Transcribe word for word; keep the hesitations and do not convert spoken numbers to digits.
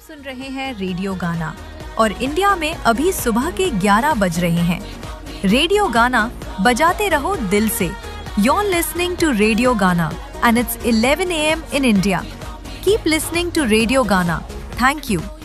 सुन रहे हैं रेडियो गाना और इंडिया में अभी सुबह के ग्यारह बज रहे हैं। रेडियो गाना बजाते रहो दिल से। You're listening to Radio Gana and it's eleven a m in India. Keep listening to Radio Gana. Thank you.